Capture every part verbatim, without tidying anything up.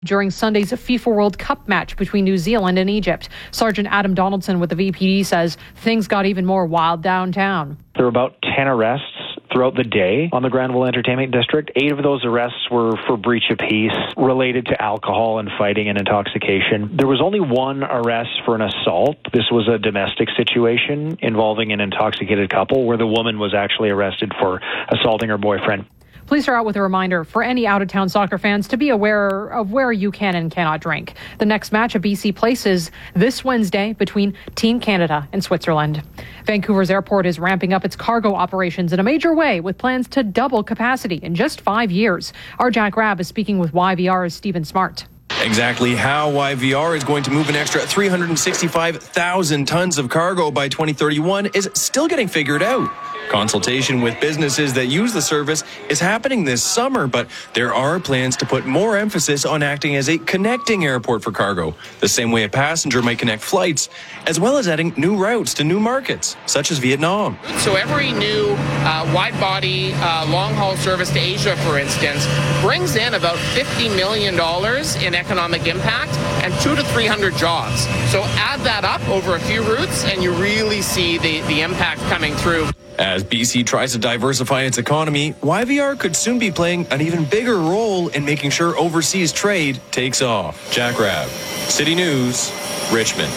during Sunday's FIFA World Cup match between New Zealand and Egypt. Sergeant Adam Donaldson with the V P D says things got even more wild downtown. There were about ten arrests throughout the day on the Granville Entertainment District. Eight of those arrests were for breach of peace related to alcohol and fighting and intoxication. There was only one arrest for an assault. This was a domestic situation involving an intoxicated couple where the woman was actually arrested for assaulting her boyfriend. Police are out with a reminder for any out-of-town soccer fans to be aware of where you can and cannot drink. The next match at B C Place is this Wednesday between Team Canada and Switzerland. Vancouver's airport is ramping up its cargo operations in a major way with plans to double capacity in just five years. Our Jack Rabb is speaking with Y V R's Stephen Smart. Exactly how Y V R is going to move an extra three hundred sixty-five thousand tons of cargo by twenty thirty-one is still getting figured out. Consultation with businesses that use the service is happening this summer, but there are plans to put more emphasis on acting as a connecting airport for cargo, the same way a passenger might connect flights, as well as adding new routes to new markets, such as Vietnam. So every new uh, wide-body uh, long-haul service to Asia, for instance, brings in about fifty million dollars in economic impact and two to three hundred jobs. So add that up over a few routes and you really see the, the impact coming through. As B C tries to diversify its economy, Y V R could soon be playing an even bigger role in making sure overseas trade takes off. Jack Rabb, City News, Richmond.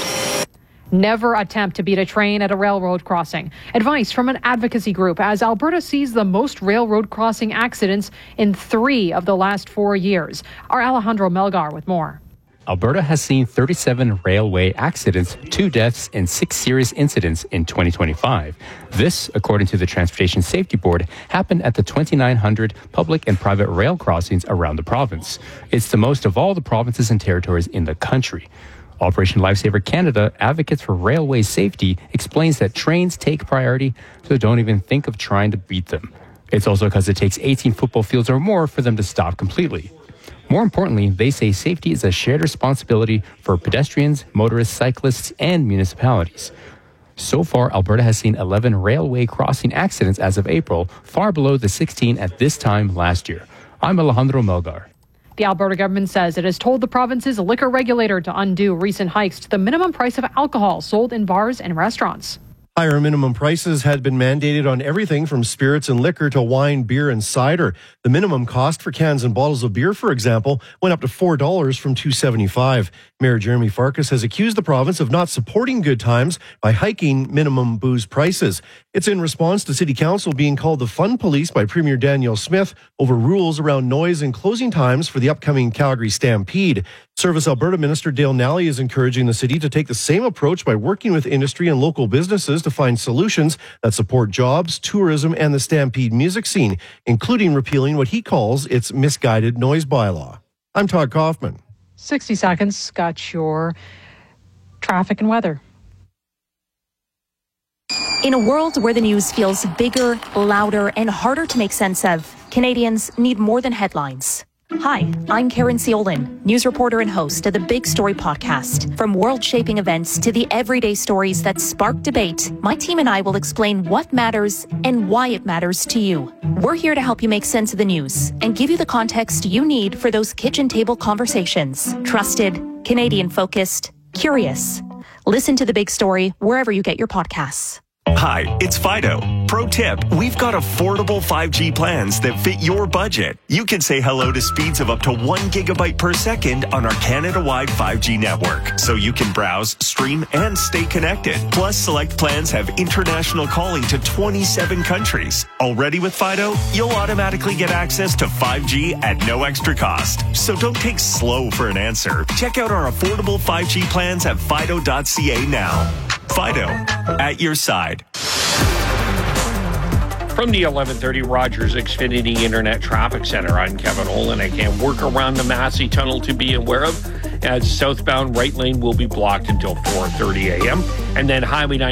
Never attempt to beat a train at a railroad crossing. Advice from an advocacy group as Alberta sees the most railroad crossing accidents in three of the last four years. Our Alejandro Melgar with more. Alberta has seen thirty-seven railway accidents, two deaths, and six serious incidents in twenty twenty-five. This, according to the Transportation Safety Board, happened at the twenty-nine hundred public and private rail crossings around the province. It's the most of all the provinces and territories in the country. Operation Lifesaver Canada, advocates for railway safety, explains that trains take priority, so don't even think of trying to beat them. It's also because it takes eighteen football fields or more for them to stop completely. More importantly, they say safety is a shared responsibility for pedestrians, motorists, cyclists, and municipalities. So far, Alberta has seen eleven railway crossing accidents as of April, far below the sixteen at this time last year. I'm Alejandro Melgar. The Alberta government says it has told the province's liquor regulator to undo recent hikes to the minimum price of alcohol sold in bars and restaurants. Higher minimum prices had been mandated on everything from spirits and liquor to wine, beer, and cider. The minimum cost for cans and bottles of beer, for example, went up to four dollars from two dollars and seventy-five cents. Mayor Jeremy Farkas has accused the province of not supporting good times by hiking minimum booze prices. It's in response to City Council being called the fun police by Premier Danielle Smith over rules around noise and closing times for the upcoming Calgary Stampede. Service Alberta Minister Dale Nally is encouraging the city to take the same approach by working with industry and local businesses to find solutions that support jobs, tourism, and the Stampede music scene, including repealing what he calls its misguided noise bylaw. I'm Todd Kaufman. sixty seconds, got your traffic and weather. In a world where the news feels bigger, louder, and harder to make sense of, Canadians need more than headlines. Hi, I'm Karen Ciolin, news reporter and host of the Big Story podcast. From world-shaping events to the everyday stories that spark debate, my team and I will explain what matters and why it matters to you. We're here to help you make sense of the news and give you the context you need for those kitchen table conversations. Trusted, Canadian-focused, curious. Listen to The Big Story wherever you get your podcasts. Hi, it's Fido. Pro tip, we've got affordable five G plans that fit your budget. You can say hello to speeds of up to one gigabyte per second on our Canada-wide five G network, so you can browse, stream, and stay connected. Plus, select plans have international calling to twenty-seven countries. Already with Fido, you'll automatically get access to five G at no extra cost. So don't take slow for an answer. Check out our affordable five G plans at fido dot c a now. Fido, at your side. From the eleven thirty Rogers Xfinity Internet Traffic Center, I'm Kevin Olin. I can't work around the Massey Tunnel to be aware of, as southbound right lane will be blocked until four thirty a.m. And then Highway ninety